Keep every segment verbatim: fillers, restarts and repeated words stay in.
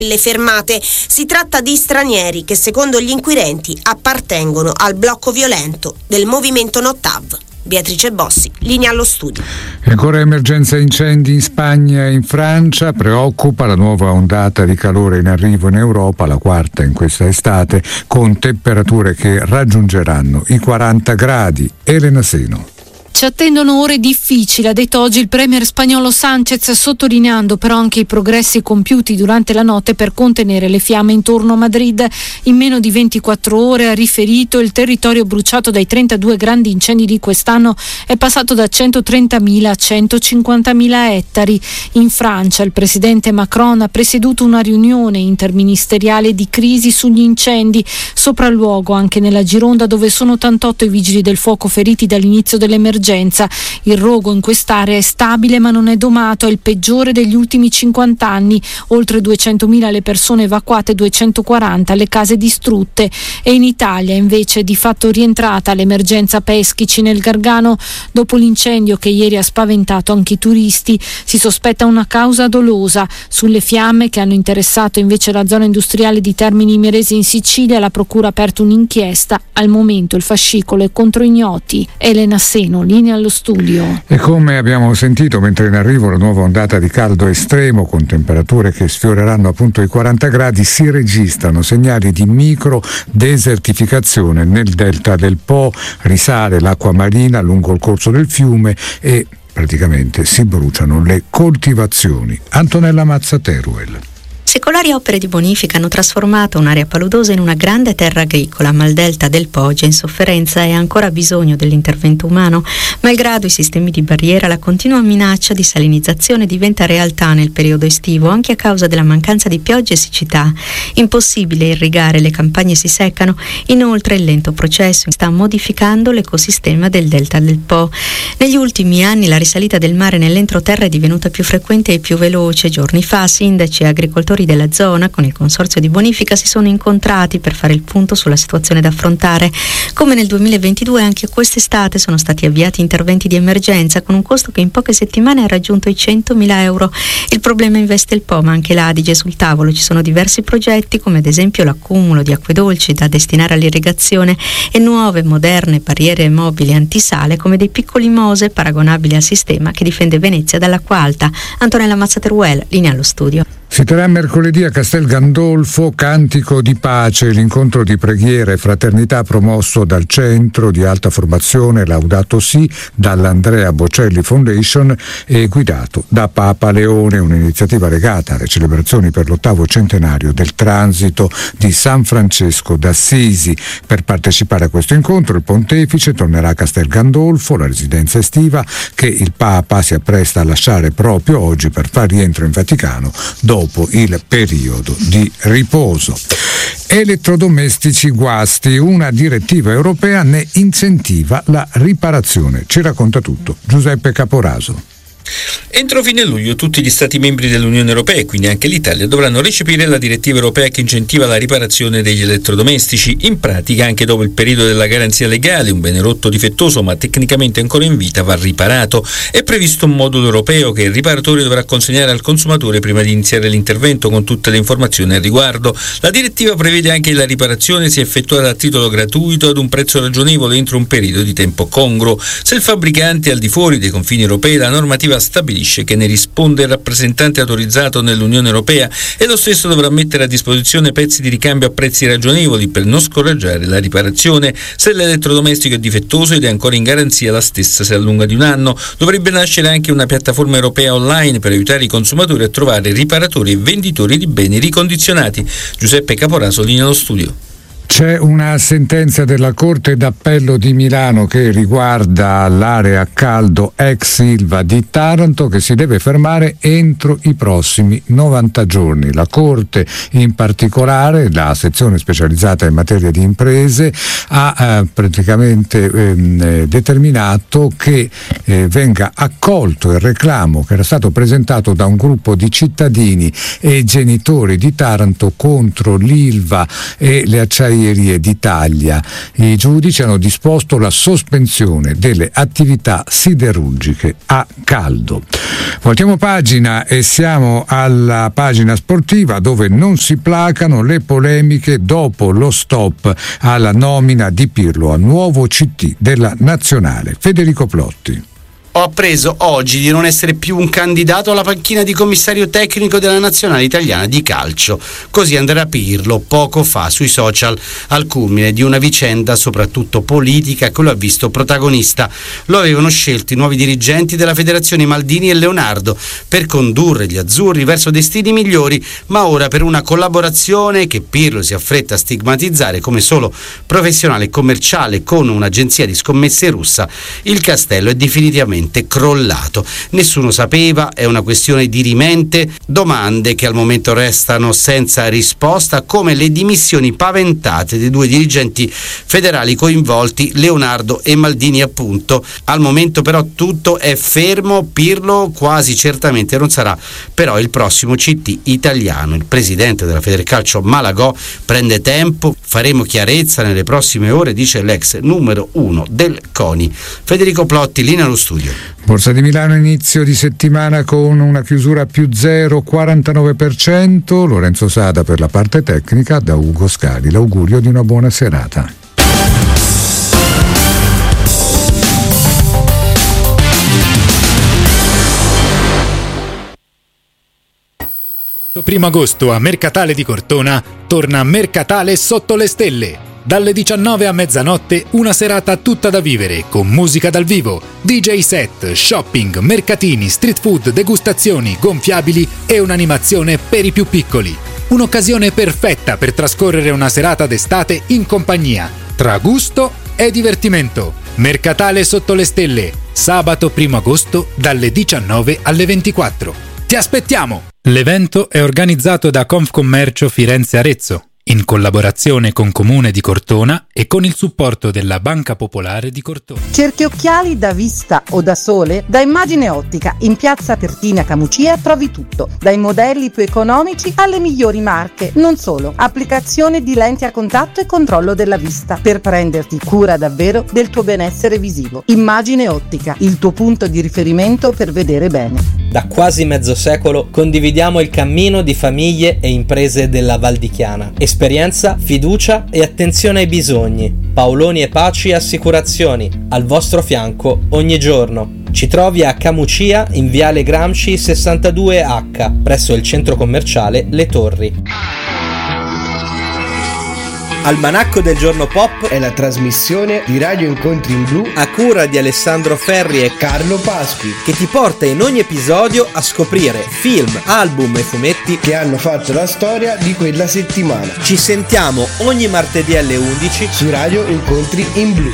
Le fermate. Si tratta di stranieri che secondo gli inquirenti appartengono al blocco violento del movimento No T A V. Beatrice Bossi, linea allo studio. Ancora emergenza incendi in Spagna e in Francia, preoccupa la nuova ondata di calore in arrivo in Europa, la quarta in questa estate, con temperature che raggiungeranno i quaranta gradi. Elena Seno. Ci attendono ore difficili, ha detto oggi il premier spagnolo Sánchez, sottolineando però anche i progressi compiuti durante la notte per contenere le fiamme intorno a Madrid. In meno di ventiquattro ore, ha riferito, il territorio bruciato dai trentadue grandi incendi di quest'anno è passato da centotrentamila a centocinquantamila ettari. In Francia il presidente Macron ha presieduto una riunione interministeriale di crisi sugli incendi, sopralluogo anche nella Gironda, dove sono ottantotto i vigili del fuoco feriti dall'inizio dell'emergenza. Il rogo in quest'area è stabile ma non è domato, è il peggiore degli ultimi cinquanta anni, oltre duecentomila le persone evacuate, duecentoquaranta le case distrutte. E in Italia invece è di fatto rientrata l'emergenza Peschici nel Gargano dopo l'incendio che ieri ha spaventato anche i turisti. Si sospetta una causa dolosa. Sulle fiamme che hanno interessato invece la zona industriale di Termini Imerese in Sicilia, la procura ha aperto un'inchiesta. Al momento il fascicolo è contro ignoti. Elena Seno, linea allo studio. E come abbiamo sentito, mentre in arrivo la nuova ondata di caldo estremo con temperature che sfioreranno appunto i quaranta gradi, si registrano segnali di micro desertificazione nel delta del Po, risale l'acqua marina lungo il corso del fiume e praticamente si bruciano le coltivazioni. Antonella Mazza Teruel. Secolari opere di bonifica hanno trasformato un'area paludosa in una grande terra agricola, ma il delta del Po è in sofferenza e ha ancora bisogno dell'intervento umano. Malgrado i sistemi di barriera, la continua minaccia di salinizzazione diventa realtà nel periodo estivo, anche a causa della mancanza di piogge e siccità. Impossibile irrigare, le campagne si seccano. Inoltre il lento processo sta modificando l'ecosistema del delta del Po. Negli ultimi anni la risalita del mare nell'entroterra è divenuta più frequente e più veloce. Giorni fa sindaci e agricoltori della zona con il consorzio di bonifica si sono incontrati per fare il punto sulla situazione da affrontare. Come nel duemilaventidue, anche quest'estate sono stati avviati interventi di emergenza con un costo che in poche settimane ha raggiunto i centomila euro. Il problema investe il Po, ma anche l'Adige. Sul tavolo ci sono diversi progetti, come ad esempio l'accumulo di acque dolci da destinare all'irrigazione e nuove moderne barriere mobili antisale come dei piccoli mose paragonabili al sistema che difende Venezia dall'acqua alta. Antonella Mazza Teruel, linea allo studio. Si terrà mercoledì a Castel Gandolfo Cantico di Pace, l'incontro di preghiera e fraternità promosso dal Centro di Alta Formazione Laudato Si, dall'Andrea Bocelli Foundation e guidato da Papa Leone, un'iniziativa legata alle celebrazioni per l'ottavo centenario del transito di San Francesco d'Assisi. Per partecipare a questo incontro il pontefice tornerà a Castel Gandolfo, la residenza estiva che il Papa si appresta a lasciare proprio oggi per far rientro in Vaticano dopo dopo il periodo di riposo. Elettrodomestici guasti, una direttiva europea ne incentiva la riparazione. Ci racconta tutto Giuseppe Caporaso. Entro fine luglio tutti gli Stati membri dell'Unione Europea, e quindi anche l'Italia, dovranno recepire la direttiva europea che incentiva la riparazione degli elettrodomestici. In pratica, anche dopo il periodo della garanzia legale, un bene rotto difettoso ma tecnicamente ancora in vita va riparato. È previsto un modulo europeo che il riparatore dovrà consegnare al consumatore prima di iniziare l'intervento con tutte le informazioni al riguardo. La direttiva prevede anche che la riparazione sia effettuata a titolo gratuito ad un prezzo ragionevole entro un periodo di tempo congruo. Se il fabbricante è al di fuori dei confini europei, la normativa stabilisce che ne risponde il rappresentante autorizzato nell'Unione Europea e lo stesso dovrà mettere a disposizione pezzi di ricambio a prezzi ragionevoli per non scoraggiare la riparazione. Se l'elettrodomestico è difettoso ed è ancora in garanzia, la stessa si allunga di un anno. Dovrebbe nascere anche una piattaforma europea online per aiutare i consumatori a trovare riparatori e venditori di beni ricondizionati. Giuseppe Caporaso, linea allo studio. C'è una sentenza della Corte d'Appello di Milano che riguarda l'area a caldo ex Ilva di Taranto che si deve fermare entro i prossimi novanta giorni. La Corte, in particolare la sezione specializzata in materia di imprese, ha eh, praticamente eh, determinato che eh, venga accolto il reclamo che era stato presentato da un gruppo di cittadini e genitori di Taranto contro l'Ilva e le acciaierie Acciaierie d'Italia. I giudici hanno disposto la sospensione delle attività siderurgiche a caldo. Voltiamo pagina e siamo alla pagina sportiva, dove non si placano le polemiche dopo lo stop alla nomina di Pirlo a nuovo C T della Nazionale. Federico Plotti. Ho appreso oggi di non essere più un candidato alla panchina di commissario tecnico della nazionale italiana di calcio. Così Andrea Pirlo poco fa sui social, al culmine di una vicenda soprattutto politica che lo ha visto protagonista. Lo avevano scelto i nuovi dirigenti della federazione Maldini e Leonardo per condurre gli azzurri verso destini migliori, ma ora per una collaborazione che Pirlo si affretta a stigmatizzare come solo professionale e commerciale con un'agenzia di scommesse russa, il castello è definitivamente crollato. Nessuno sapeva, è una questione dirimente, domande che al momento restano senza risposta, come le dimissioni paventate dei due dirigenti federali coinvolti, Leonardo e Maldini appunto. Al momento però tutto è fermo, Pirlo quasi certamente non sarà però il prossimo C T italiano. Il presidente della Federcalcio Malagò prende tempo, faremo chiarezza nelle prossime ore, dice l'ex numero uno del CONI. Federico Plotti, linea allo studio. Borsa di Milano inizio di settimana con una chiusura più zero virgola quarantanove per cento. Lorenzo Sada per la parte tecnica, da Ugo Scali l'augurio di una buona serata. Primo agosto a Mercatale di Cortona torna Mercatale sotto le stelle. Dalle diciannove a mezzanotte una serata tutta da vivere, con musica dal vivo, D J set, shopping, mercatini, street food, degustazioni, gonfiabili e un'animazione per i più piccoli. Un'occasione perfetta per trascorrere una serata d'estate in compagnia, tra gusto e divertimento. Mercatale sotto le stelle, sabato primo agosto dalle diciannove alle ventiquattro. Ti aspettiamo! L'evento è organizzato da Confcommercio Firenze Arezzo, in collaborazione con Comune di Cortona e con il supporto della Banca Popolare di Cortona. Cerchi occhiali da vista o da sole? Da Immagine Ottica in piazza Pertina Camucia trovi tutto, dai modelli più economici alle migliori marche. Non solo, applicazione di lenti a contatto e controllo della vista per prenderti cura davvero del tuo benessere visivo. Immagine Ottica, il tuo punto di riferimento per vedere bene. Da quasi mezzo secolo condividiamo il cammino di famiglie e imprese della Val di Chiana. Esperienza, fiducia e attenzione ai bisogni. Paoloni e Paci Assicurazioni, al vostro fianco ogni giorno. Ci trovi a Camucia in Viale Gramsci sessantadue acca, presso il centro commerciale Le Torri. Almanacco del Giorno Pop è la trasmissione di Radio Incontri in Blu a cura di Alessandro Ferri e Carlo Pasqui, che ti porta in ogni episodio a scoprire film, album e fumetti che hanno fatto la storia di quella settimana. Ci sentiamo ogni martedì alle undici su Radio Incontri in Blu.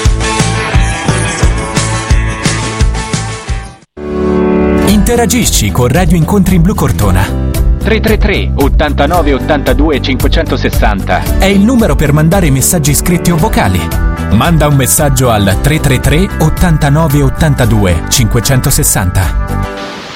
Interagisci con Radio Incontri in Blu Cortona. tre tre tre ottantanove ottantadue cinquecentosessanta è il numero per mandare messaggi scritti o vocali. Manda un messaggio al tre tre tre ottantanove ottantadue cinquecentosessanta.